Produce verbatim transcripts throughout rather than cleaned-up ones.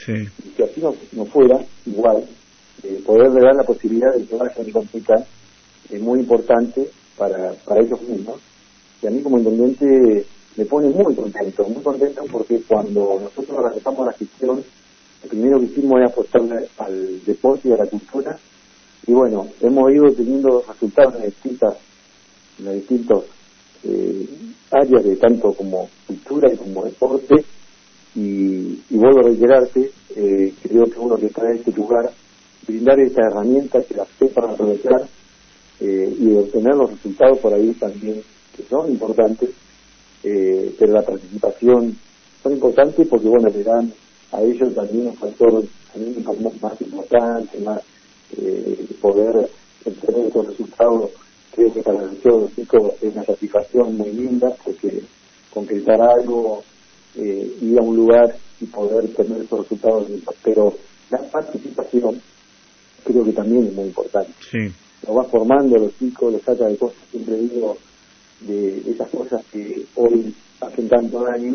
Sí. Y que así no, no fuera, igual, eh, poderle dar la posibilidad de que vayan y compitan es muy importante para, para ellos mismos. Y a mí como intendente me pone muy contento, muy contento porque cuando nosotros realizamos la gestión, lo primero que hicimos es apostarle al deporte y a la cultura. Y bueno, hemos ido teniendo resultados en distintas, en las distintas eh, áreas de tanto como cultura y como deporte. Y, y vuelvo a reiterarte, eh, creo que uno que está en este lugar, brindar estas herramientas que las sepan aprovechar eh, y obtener los resultados por ahí también que son importantes, eh, pero la participación son importantes porque bueno, le dan a ellos también un factor también más importante, más eh, poder obtener estos resultados. Creo que para todos los chicos es una satisfacción muy linda porque concretar algo, eh, ir a un lugar y poder tener esos resultados, pero la participación creo que también es muy importante. Sí. Lo va formando a los chicos, los saca de cosas, siempre digo, de esas cosas que hoy hacen tanto daño,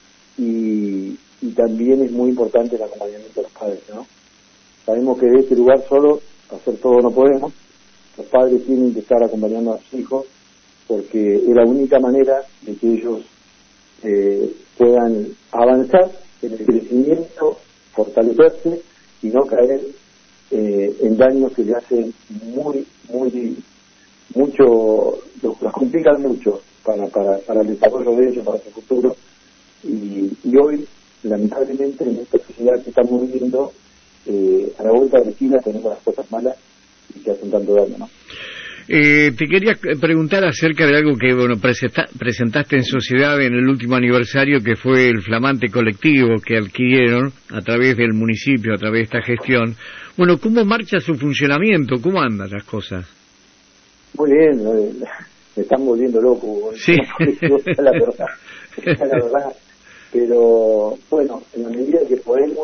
y, y también es muy importante el acompañamiento de los padres, ¿no? Sabemos que de este lugar solo hacer todo no podemos, los padres tienen que estar acompañando a sus hijos porque es la única manera de que ellos eh, puedan avanzar en el crecimiento, fortalecerse y no caer eh, en daños que le hacen muy, muy, mucho, los, los complican mucho para, para, para el desarrollo de ellos, para su futuro. Y, y hoy, lamentablemente, en esta sociedad que estamos viviendo, eh, a la vuelta de la esquina tenemos las cosas malas y que hacen tanto daño, ¿no? Eh, te quería preguntar acerca de algo que bueno presenta, presentaste en sociedad en el último aniversario, que fue el flamante colectivo que adquirieron a través del municipio, a través de esta gestión. Bueno, ¿cómo marcha su funcionamiento? ¿Cómo andan las cosas? Muy bien, eh, me están volviendo loco. Sí. Es la verdad, es la verdad. Pero bueno, en la medida que podemos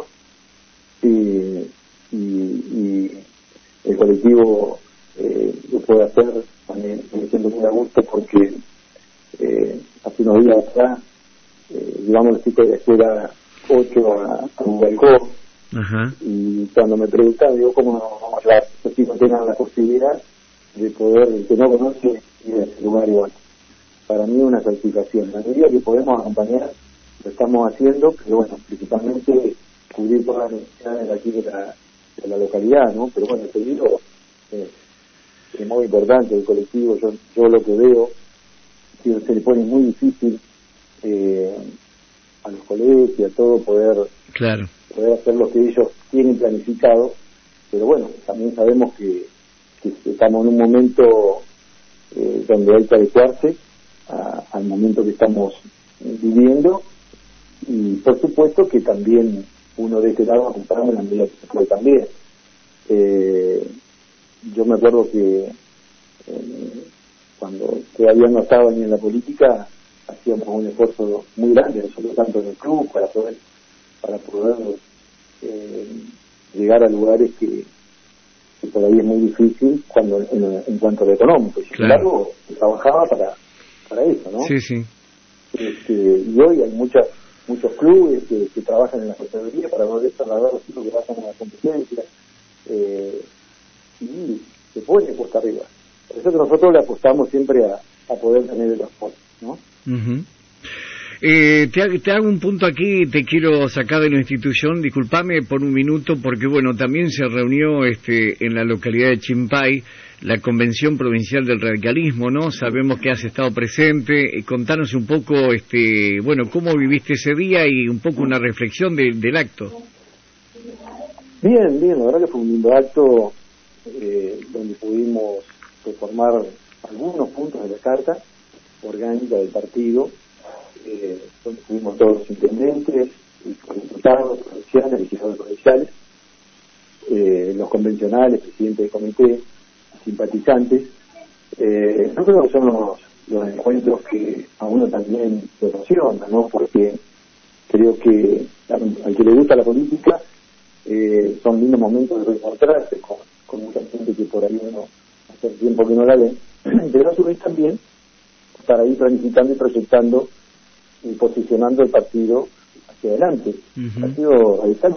y, y, y el colectivo eh, lo puede hacer, también me siento muy a gusto porque eh, hace unos días atrás eh, llevamos los chicos de la escuela ocho a, a un balcón. Ajá. Y cuando me preguntaban, digo, ¿cómo no vamos a llevar? Los chicos tengan la posibilidad de poder, el que no conoce, ir a ese lugar igual. Para mí es una satisfacción. La medida que podemos acompañar, lo estamos haciendo, pero bueno, principalmente cubrir todas las necesidades de aquí de la, de la localidad, ¿no? Pero bueno, el pedido eh, es muy importante, el colectivo, yo, yo lo que veo, que se le pone muy difícil eh, a los colegios y a todo poder, claro. poder hacer lo que ellos tienen planificado, pero bueno, también sabemos que, que estamos en un momento eh, donde hay que adecuarse a, al momento que estamos viviendo, y por supuesto que también uno de este lado acompaña en la medida que se puede también. Eh, yo me acuerdo que eh, cuando todavía no estaba ni en la política hacíamos un esfuerzo muy grande, nosotros tanto en el club, para poder para poder eh, llegar a lugares que, que por ahí es muy difícil cuando en, en cuanto a lo económico. Sin claro. embargo, trabajaba para para eso, ¿no? Sí, sí. Este, y hoy hay muchas muchos clubes que, que trabajan en la categoría para poder trasladar los chicos que pasan a la competencia, eh, y se pone puesta arriba. Por eso que nosotros le apostamos siempre a, a poder tener el transporte, ¿no? Uh-huh. Eh, te, te hago un punto aquí, te quiero sacar de la institución, discúlpame por un minuto, porque bueno, también se reunió este en la localidad de Chimpay la Convención Provincial del Radicalismo, ¿no? Sabemos que has estado presente, eh, contanos un poco, este bueno, cómo viviste ese día y un poco una reflexión de, del acto. Bien, bien, la verdad que fue un lindo acto eh, donde pudimos reformar algunos puntos de la carta orgánica del partido, eh, donde tuvimos todos los intendentes, los diputados provinciales, legisladores provinciales, eh, los convencionales, presidentes de comité, simpatizantes. Eh, yo creo que son los, los encuentros que a uno también lo emocionan, ¿no? Porque creo que al, al que le gusta la política eh, son lindos momentos de reencontrarse con, con mucha gente que por ahí uno hace tiempo que no la ve, pero a su vez también para ir planificando y proyectando y posicionando el partido hacia adelante. Uh-huh. El partido radical